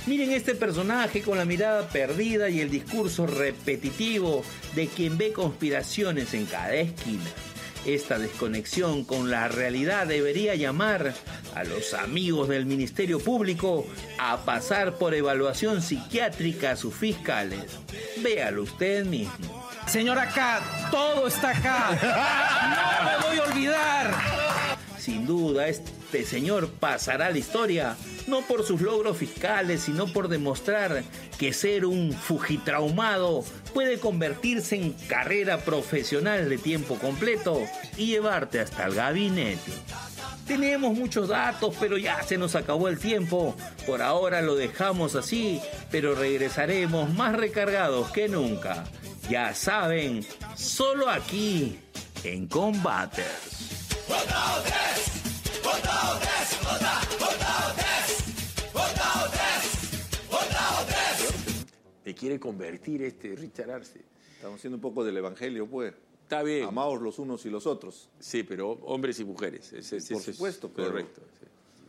Miren este personaje con la mirada perdida y el discurso repetitivo de quien ve conspiraciones en cada esquina. Esta desconexión con la realidad debería llamar a los amigos del Ministerio Público a pasar por evaluación psiquiátrica a sus fiscales. Véalo usted mismo. Señor, acá, todo está acá. No me voy a olvidar. Sin duda, este señor pasará a la historia, no por sus logros fiscales, sino por demostrar que ser un fujitraumado puede convertirse en carrera profesional de tiempo completo y llevarte hasta el gabinete. Tenemos muchos datos, pero ya se nos acabó el tiempo. Por ahora lo dejamos así, pero regresaremos más recargados que nunca. Ya saben, solo aquí, en Combaters. Me quiere convertir Richard Arce. Estamos haciendo un poco del evangelio, pues. Está bien. Amaos los unos y los otros. Sí, pero hombres y mujeres. Por supuesto. Correcto. Sí.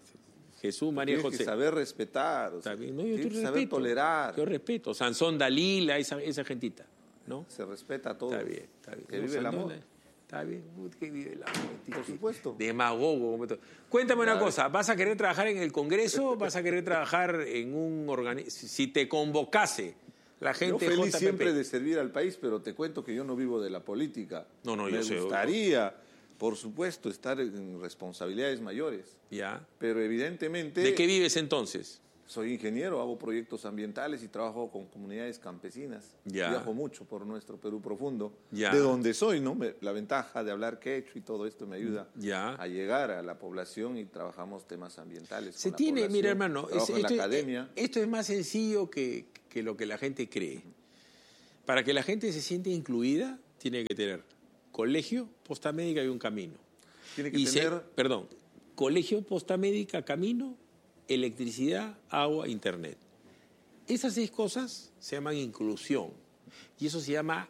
Jesús, María, José. Tienes que saber respetar. Está bien. No, yo tienes que respeto, saber tolerar. Yo respeto. Sansón, Dalila, esa gentita, ¿no? Se respeta a todos. Está bien. Que vive el amor. Está bien, que vive el amor. Por supuesto. Demagogo. Cuéntame una cosa, ¿vas a querer trabajar en el Congreso? ¿Vas a querer trabajar en un organismo? Si te convocase la gente... Yo feliz JPP. siempre de servir al país, pero te cuento que yo no vivo de la política. No, Me yo sé. gustaría, por supuesto, estar en responsabilidades mayores. Ya. Pero evidentemente... ¿De qué vives entonces? Soy ingeniero, hago proyectos ambientales y trabajo con comunidades campesinas. Ya. Viajo mucho por nuestro Perú profundo, Ya. de donde soy, ¿no? La ventaja de hablar quechua y todo esto me ayuda Ya. a llegar a la población y trabajamos temas ambientales. Se con la tiene, población. mira hermano, Trabajo en la academia. esto es más sencillo que lo que la gente cree. Para que la gente se sienta incluida, tiene que tener colegio, posta médica y un camino. Tiene que tener... colegio, posta médica, camino, electricidad, agua, internet. Esas 6 cosas se llaman inclusión. Y eso se llama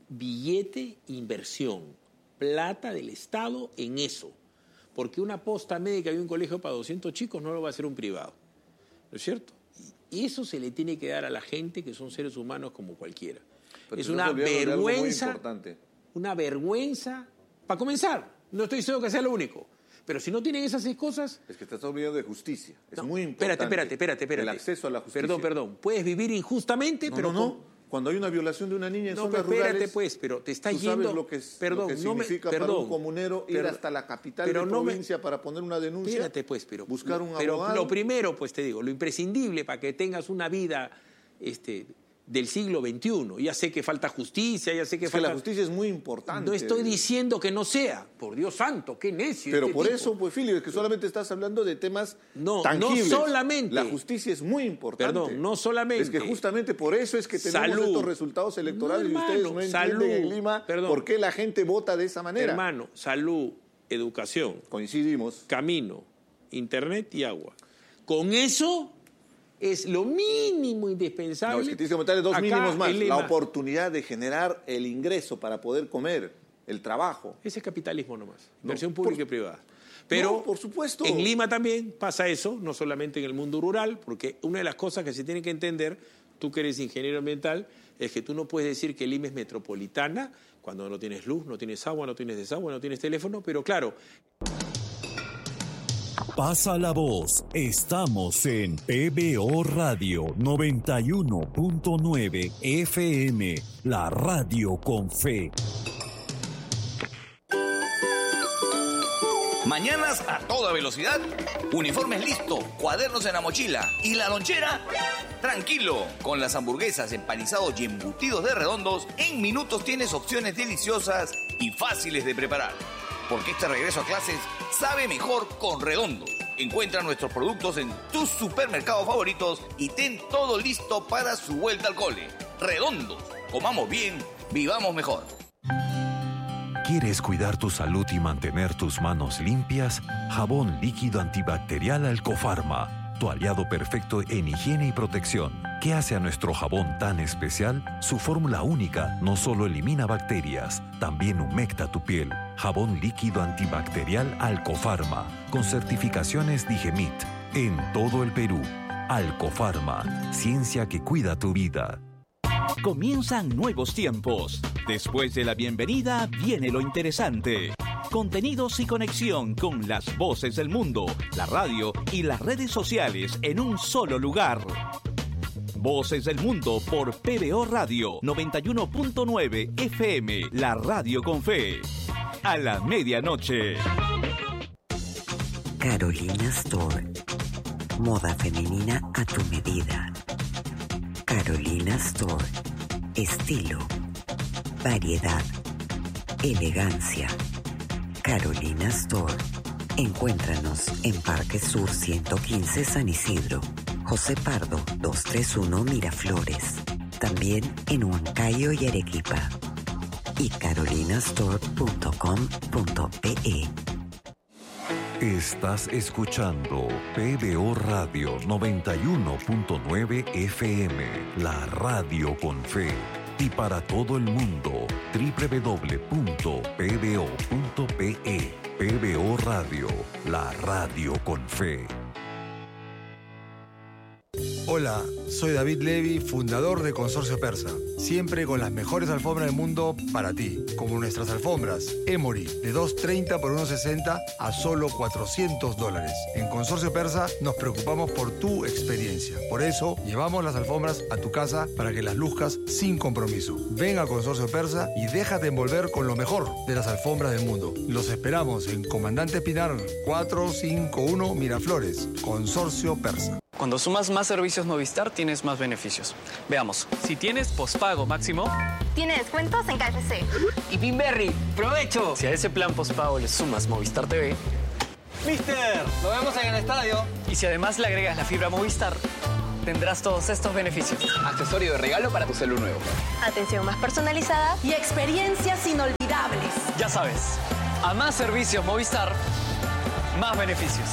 billete inversión. Plata del Estado en eso. Porque una posta médica y un colegio para 200 chicos no lo va a hacer un privado. ¿No es cierto? Y eso se le tiene que dar a la gente que son seres humanos como cualquiera. Pero es una vergüenza. Muy una vergüenza. Para comenzar, no estoy diciendo que sea lo único. Pero si no tienen esas 6 cosas... Es que te estás olvidando de justicia. Es no, muy importante. Espérate. El acceso a la justicia. Perdón. Puedes vivir injustamente, pero... No. Cuando hay una violación de una niña en zonas espérate, rurales... pues, pero te está tú yendo... sabes lo que significa para un comunero ir hasta la capital de provincia para poner una denuncia. Espérate, pues, pero... Buscar un pero abogado. Lo primero, pues te digo, lo imprescindible para que tengas una vida del siglo XXI. Ya sé que falta justicia, ya sé que falta... la justicia es muy importante. No estoy diciendo que no sea. Por Dios santo, qué necio. Pero por eso, pues, Filio, es que solamente estás hablando de temas tangibles. No solamente. La justicia es muy importante. Perdón, no solamente. Es que justamente por eso es que tenemos estos resultados electorales y ustedes no entienden en Lima por qué la gente vota de esa manera. Hermano, salud, educación. Coincidimos. Camino, internet y agua. Con eso... es lo mínimo indispensable. No, es que tienes que aumentarle 2 mínimos más. La oportunidad de generar el ingreso para poder comer, el trabajo. Ese es capitalismo nomás. Inversión pública y privada. Pero no, por supuesto. En Lima también pasa eso, no solamente en el mundo rural, porque una de las cosas que se tiene que entender, tú que eres ingeniero ambiental, es que tú no puedes decir que Lima es metropolitana cuando no tienes luz, no tienes agua, no tienes desagüe, no tienes teléfono, pero claro... Pasa la voz. Estamos en PBO Radio 91.9 FM, la radio con fe. Mañanas a toda velocidad, uniformes listo, cuadernos en la mochila y la lonchera. Tranquilo, con las hamburguesas, empanizados y embutidos de Redondos, en minutos tienes opciones deliciosas y fáciles de preparar. Porque este regreso a clases sabe mejor con Redondos. Encuentra nuestros productos en tus supermercados favoritos y ten todo listo para su vuelta al cole. Redondos, comamos bien, vivamos mejor. ¿Quieres cuidar tu salud y mantener tus manos limpias? Jabón líquido antibacterial Alcofarma, tu aliado perfecto en higiene y protección. ¿Qué hace a nuestro jabón tan especial? Su fórmula única no solo elimina bacterias, también humecta tu piel. Jabón líquido antibacterial Alcofarma, con certificaciones Digemit, en todo el Perú. Alcofarma, ciencia que cuida tu vida. Comienzan nuevos tiempos. Después de la bienvenida viene lo interesante. Contenidos y conexión con las voces del mundo, la radio y las redes sociales en un solo lugar. Voces del Mundo por PBO Radio 91.9 FM, la radio con fe. A la medianoche. Carolina Store. Moda femenina a tu medida. Carolina Store. Estilo, variedad, elegancia. Carolina Store. Encuéntranos en Parque Sur 115 San Isidro, José Pardo 231 Miraflores. También en Huancayo y Arequipa. Y carolinastore.com.pe. Estás escuchando PBO Radio 91.9 FM, la radio con fe. Y para todo el mundo, www.pbo.pe. PBO Radio, la radio con fe. Hola, soy David Levy, fundador de Consorcio Persa. Siempre con las mejores alfombras del mundo para ti, como nuestras alfombras Emory, de $230 por $160 a solo $400. En Consorcio Persa nos preocupamos por tu experiencia. Por eso, llevamos las alfombras a tu casa para que las luzcas sin compromiso. Ven a Consorcio Persa y déjate envolver con lo mejor de las alfombras del mundo. Los esperamos en Comandante Pinar 451 Miraflores. Consorcio Persa. Cuando sumas más servicios Movistar, tienes más beneficios. Veamos. Si tienes pospago máximo, tiene descuentos en KFC. Y Pinberry, ¡provecho! Si a ese plan pospago le sumas Movistar TV, ¡Mister! ¡Nos vemos en el estadio! Y si además le agregas la fibra Movistar, tendrás todos estos beneficios. Accesorio de regalo para tu celu nuevo. Atención más personalizada y experiencias inolvidables. Ya sabes, a más servicios Movistar, más beneficios.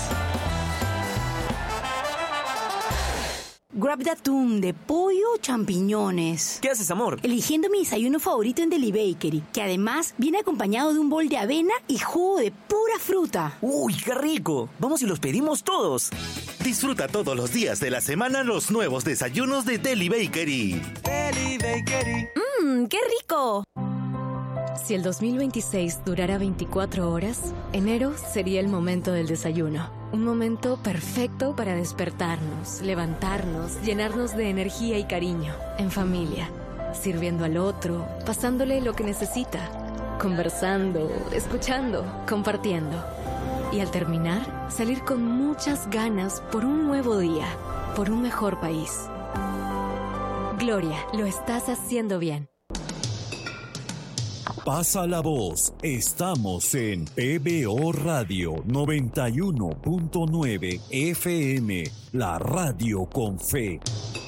Grab de atún, de pollo o champiñones. ¿Qué haces, amor? Eligiendo mi desayuno favorito en Deli Bakery, que además viene acompañado de un bol de avena y jugo de pura fruta. ¡Uy, qué rico! Vamos y los pedimos todos. Disfruta todos los días de la semana los nuevos desayunos de Deli Bakery. Deli Bakery. ¡Qué rico! Si el 2026 durara 24 horas, enero sería el momento del desayuno. Un momento perfecto para despertarnos, levantarnos, llenarnos de energía y cariño. En familia, sirviendo al otro, pasándole lo que necesita, conversando, escuchando, compartiendo. Y al terminar, salir con muchas ganas por un nuevo día, por un mejor país. Gloria, lo estás haciendo bien. Pasa la voz. Estamos en PBO Radio 91.9 FM, la radio con fe.